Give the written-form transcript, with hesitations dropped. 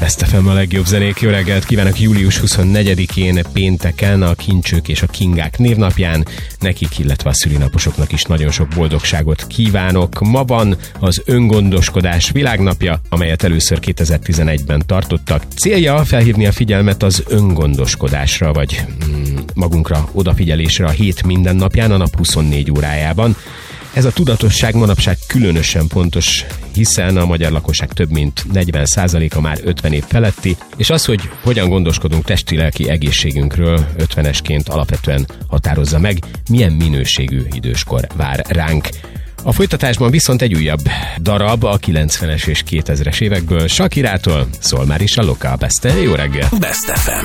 Best FM a legjobb zenék. Jó reggelt kívánok július 24-én pénteken, a Kincsők és a Kingák névnapján. Nekik, illetve a szülinaposoknak is nagyon sok boldogságot kívánok. Ma van az öngondoskodás világnapja, amelyet először 2011-ben tartottak. Célja felhívni a figyelmet az öngondoskodásra, vagy magunkra odafigyelésre a hét minden napján, a nap 24 órájában. Ez a tudatosság manapság különösen fontos, hiszen a magyar lakosság több mint 40%-a már 50 év feletti, és az, hogy hogyan gondoskodunk testi-lelki egészségünkről 50-esként alapvetően határozza meg, milyen minőségű időskor vár ránk. A folytatásban viszont egy újabb darab a 90-es és 2000-es évekből, Shakirától szól már is a Local Best. Jó reggel! Best FM.